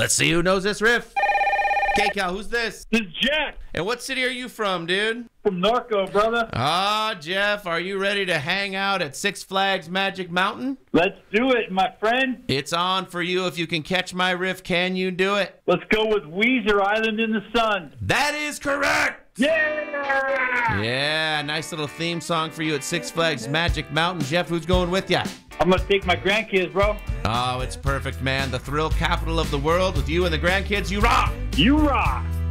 Let's see who knows this riff. Okay, Cal, who's this? This is Jack And what city are you from, dude? from Norco, brother. Ah, Jeff, are you ready to hang out at Six Flags Magic Mountain? Let's do it, my friend. It's on for you. If you can catch my riff, can you do it? Let's go with Weezer, Island in the Sun. That is correct! Yeah! Yeah, nice little theme song for you at Six Flags Magic Mountain. Jeff, who's going with you? I'm going to take my grandkids, bro. Oh, it's perfect, man. The thrill capital of the world with you and the grandkids. You rock! You rock!